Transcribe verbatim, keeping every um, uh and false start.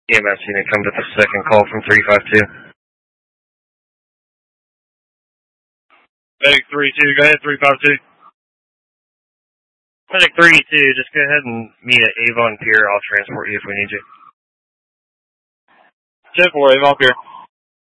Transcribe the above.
E M S unit, come to the second call from three five two. Medic three two, go ahead, three five two. Medic three two, just go ahead and meet at Avon Pier. I'll transport you if we need you. ten four, Avon Pier.